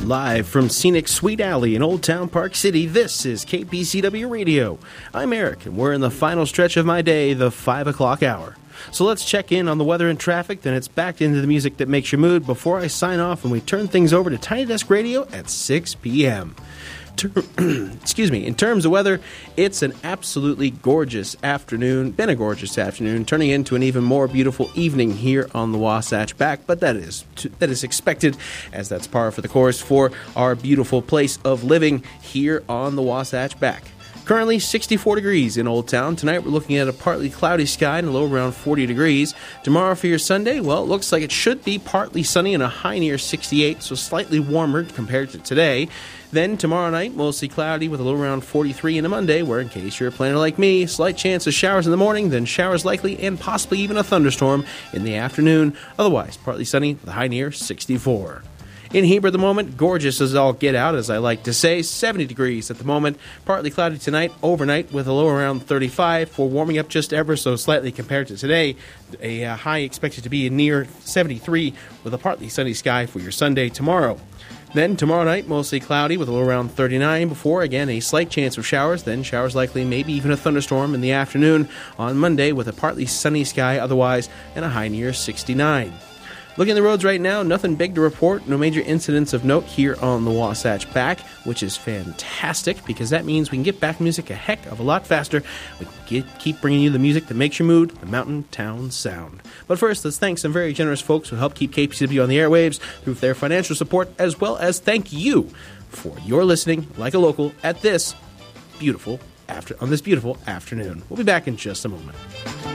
Live from scenic Sweet Alley in Old Town Park City, this is KPCW Radio. I'm Eric, and we're in the final stretch of my day, the 5 o'clock hour. So let's check in on the weather and traffic, then it's back into the music that makes your mood before I sign off and we turn things over to Tiny Desk Radio at 6 p.m. In terms of weather, it's an absolutely gorgeous afternoon, been a gorgeous afternoon, turning into an even more beautiful evening here on the Wasatch Back, but that is expected, as that's par for the course for our beautiful place of living here on the Wasatch Back. Currently 64 degrees in Old Town. Tonight we're looking at a partly cloudy sky and a low around 40 degrees. Tomorrow for your Sunday, well, it looks like it should be partly sunny and a high near 68, so slightly warmer compared to today. Then tomorrow night, mostly cloudy with a low around 43, and a Monday, where in case you're a planner like me, slight chance of showers in the morning, then showers likely, and possibly even a thunderstorm in the afternoon. Otherwise, partly sunny with a high near 64. In Heber at the moment, gorgeous as all get out, as I like to say, 70 degrees at the moment. Partly cloudy tonight, overnight, with a low around 35 for warming up just ever so slightly compared to today. A high expected to be near 73 with a partly sunny sky for your Sunday tomorrow. Then tomorrow night, mostly cloudy with a low around 39 before, again, a slight chance of showers, then showers likely, maybe even a thunderstorm in the afternoon on Monday with a partly sunny sky otherwise and a high near 69. Looking at the roads right now, nothing big to report. No major incidents of note here on the Wasatch Back, which is fantastic because that means we can get back music a heck of a lot faster. We can keep bringing you the music that makes your mood, the mountain town sound. But first, let's thank some very generous folks who help keep KPCW on the airwaves through their financial support, as well as thank you for your listening like a local at this beautiful afternoon. We'll be back in just a moment.